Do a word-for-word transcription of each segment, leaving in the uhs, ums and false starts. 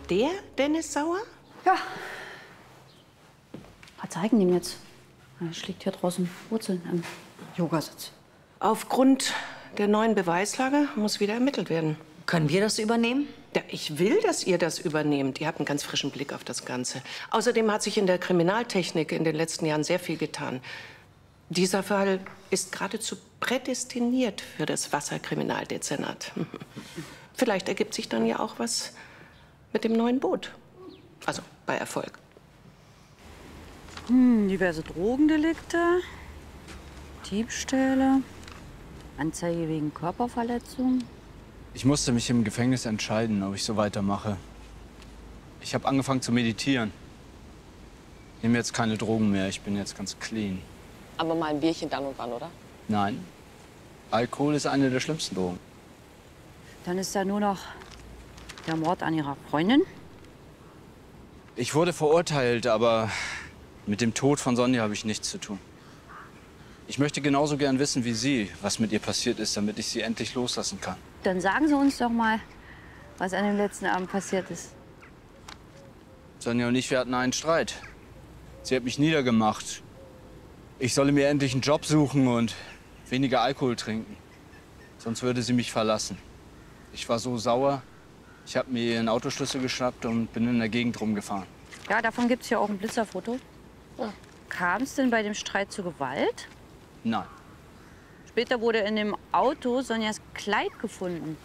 Der Dennis Sauer? Ja. Was zeigen ihm jetzt? Er schlägt hier draußen Wurzeln am Yogasitz. Aufgrund der neuen Beweislage muss wieder ermittelt werden. Können wir das übernehmen? Ja, ich will, dass ihr das übernehmt. Ihr habt einen ganz frischen Blick auf das Ganze. Außerdem hat sich in der Kriminaltechnik in den letzten Jahren sehr viel getan. Dieser Fall ist geradezu prädestiniert für das Wasserkriminaldezernat. Vielleicht ergibt sich dann ja auch was mit dem neuen Boot. Also bei Erfolg. Hm, diverse Drogendelikte, Diebstähle, Anzeige wegen Körperverletzung. Ich musste mich im Gefängnis entscheiden, ob ich so weitermache. Ich habe angefangen zu meditieren. Ich nehme jetzt keine Drogen mehr, ich bin jetzt ganz clean. Aber mal ein Bierchen dann und wann, oder? Nein, Alkohol ist eine der schlimmsten Drogen. Dann ist da nur noch der Mord an ihrer Freundin. Ich wurde verurteilt, aber mit dem Tod von Sonja habe ich nichts zu tun. Ich möchte genauso gern wissen wie Sie, was mit ihr passiert ist, damit ich sie endlich loslassen kann. Dann sagen Sie uns doch mal, was an dem letzten Abend passiert ist. Sonja und ich, wir hatten einen Streit. Sie hat mich niedergemacht. Ich solle mir endlich einen Job suchen und weniger Alkohol trinken. Sonst würde sie mich verlassen. Ich war so sauer. Ich habe mir ihren Autoschlüssel geschnappt und bin in der Gegend rumgefahren. Ja, davon gibt es ja auch ein Blitzerfoto. Ja. Kam es denn bei dem Streit zu Gewalt? Nein. Später wurde in dem Auto Sonjas Kleid gefunden.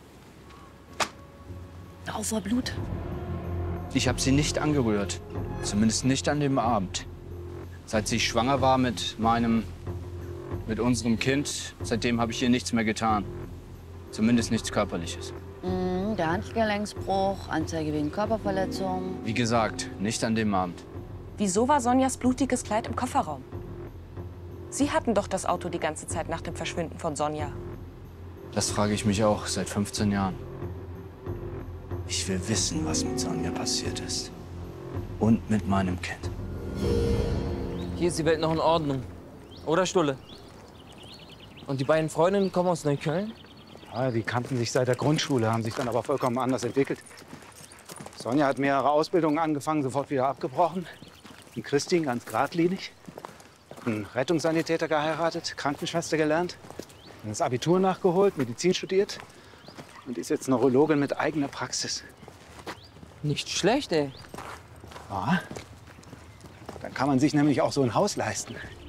Darauf war Blut. Ich habe sie nicht angerührt. Zumindest nicht an dem Abend. Seit sie schwanger war mit meinem, mit unserem Kind, seitdem habe ich ihr nichts mehr getan. Zumindest nichts Körperliches. Mhm, der Handgelenksbruch, Anzeige wegen Körperverletzung. Wie gesagt, nicht an dem Abend. Wieso war Sonjas blutiges Kleid im Kofferraum? Sie hatten doch das Auto die ganze Zeit nach dem Verschwinden von Sonja. Das frage ich mich auch seit fünfzehn Jahren. Ich will wissen, was mit Sonja passiert ist. Und mit meinem Kind. Hier ist die Welt noch in Ordnung. Oder, Stulle? Und die beiden Freundinnen kommen aus Neukölln? Ja, die kannten sich seit der Grundschule, haben sich dann aber vollkommen anders entwickelt. Sonja hat mehrere Ausbildungen angefangen, sofort wieder abgebrochen. Und Christine ganz geradlinig. Einen Rettungssanitäter geheiratet, Krankenschwester gelernt. Dann das Abitur nachgeholt, Medizin studiert. Und ist jetzt Neurologin mit eigener Praxis. Nicht schlecht, ey. Ja. Dann kann man sich nämlich auch so ein Haus leisten.